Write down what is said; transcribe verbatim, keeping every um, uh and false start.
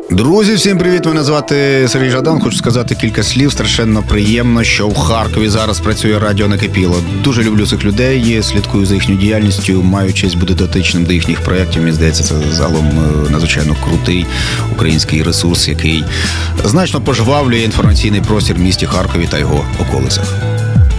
Друзі, всім привіт! Мене звати Сергій Жадан. Хочу сказати кілька слів. Страшенно приємно, що в Харкові зараз працює радіо «Накипіло». Дуже люблю цих людей, слідкую за їхньою діяльністю, маю честь бути дотичним до їхніх проєктів. Мені здається, це загалом надзвичайно крутий український ресурс, який значно пожвавлює інформаційний простір в місті Харкові та його околицях.